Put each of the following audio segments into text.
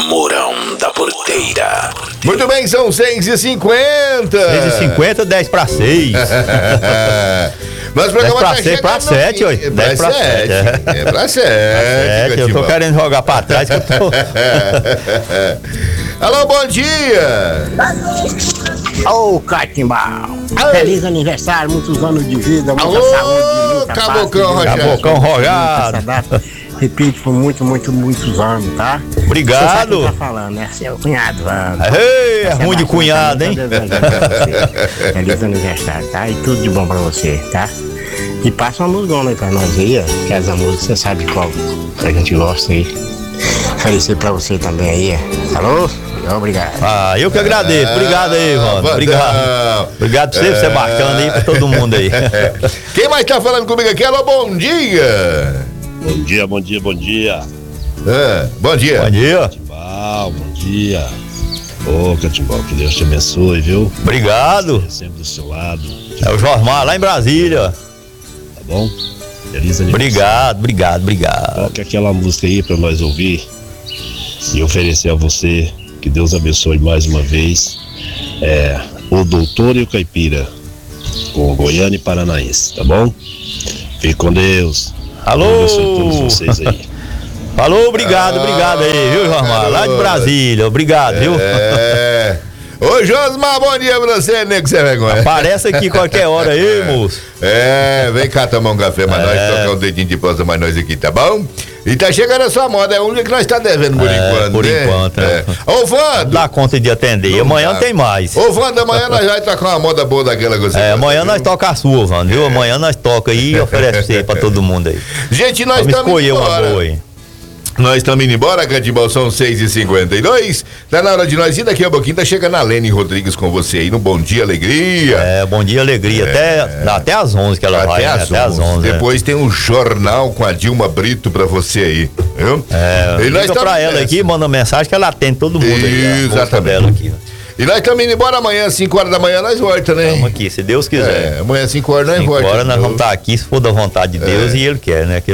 Mourão da Porteira. Muito bem, são 6h50. 6h50, 10 para 6. Nosso 10 programa para tá 6 para 7, 8. 10 para 7. É pra 7. Eu tô querendo jogar pra trás que eu tô. Alô, bom dia. Ô, Catimbau, feliz aniversário, muitos anos de vida, muita saúde, muita Cabocão paz. Cabocão rogado. Repite por muitos anos, tá? Obrigado. Você sabe quem tá falando, né? Seu cunhado, Wanda. Ei, é ruim de cunhado, hein? Feliz aniversário, tá? E tudo de bom pra você, tá? E passa uma musgona aí pra nós aí, ó. Que essa música, você sabe qual que a gente gosta aí. Oferecer pra você também aí, ó. Alô? Obrigado. Ah, eu que agradeço. Obrigado aí, Wanda. Obrigado. Obrigado por você ser bacana aí pra todo mundo aí. Quem mais tá falando comigo aqui? Alô, bom dia. Bom dia, bom dia, bom dia. Bom dia. Bom dia. Catimbau, bom dia. Ô, Catimbau, que Deus te abençoe, viu? Obrigado. Sempre do seu lado. É o Jormar, lá em Brasília. Tá bom? Feliz aniversário. Obrigado. Toque aquela música aí pra nós ouvir e oferecer a você. Que Deus abençoe mais uma vez. O Doutor e o Caipira, com Goiânia e Paranaense, tá bom? Fique com Deus. Alô. Deus abençoe todos vocês aí. Falou, obrigado aí, viu, Jormar? Lá de Brasília, obrigado, viu? Ô, Josmar, bom dia pra você, nego, você vergonha. Aparece aqui qualquer hora aí, moço. Vem cá tomar um café, mas nós tocar um dedinho de prosa, mais nós aqui, tá bom? E tá chegando a sua moda, é a única que nós tá devendo por enquanto, por né? enquanto, Ô, Vando! Dá conta de atender, amanhã tem mais. Ô, Vando, amanhã nós vamos tocar uma moda boa daquela que você amanhã nós toca a sua, Vando, viu? Amanhã nós toca aí e oferece você pra todo mundo aí. Gente, nós estamos escolher uma boa aí. Nós estamos indo embora, Catimbau, são 6h52. Tá na hora de nós ir, daqui a pouquinho tá chegando a Lene Rodrigues com você aí no Bom Dia Alegria. Bom Dia Alegria, até às 11 que ela vai, até às 11. Depois tem um jornal com a Dilma Brito pra você aí, viu? E nós liga pra ela aqui, manda mensagem que ela atende todo mundo aí. Exatamente. Dela aqui. E nós estamos indo embora amanhã, às 5 horas da manhã, nós voltamos, né? Vamos aqui, se Deus quiser. Amanhã às 5 horas nós voltamos. 5 horas nós vamos estar aqui, se for da vontade de Deus, e Ele quer, né?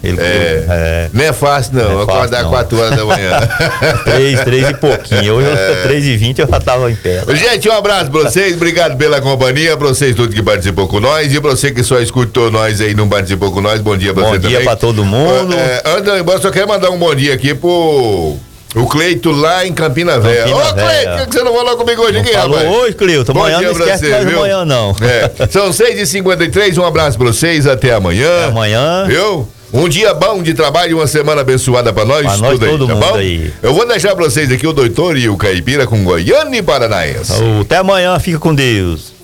Não é fácil, não. Acordar 4 horas da manhã. 3 e pouquinho. Hoje, 3h20, eu já tava em pé. Gente, um abraço pra vocês, obrigado pela companhia, pra vocês todos que participou com nós, e pra você que só escutou nós aí e não participou com nós, bom dia pra você também. Bom dia pra todo mundo. Antes de ir embora, só quero mandar um bom dia aqui pro... O Cleito lá em Campina Velha. Ô, Cleito, por que você não falou comigo hoje aqui, rapaz? Falou hoje, Cleito. Amanhã não esquece mais amanhã, não. São 6h53, um abraço pra vocês, até amanhã. Até amanhã. Viu? Um dia bom de trabalho, uma semana abençoada pra nós, pra nós todo mundo aí. Eu vou deixar pra vocês aqui o Doutor e o Caipira com Goiânia e Paranaense. Até amanhã, fica com Deus.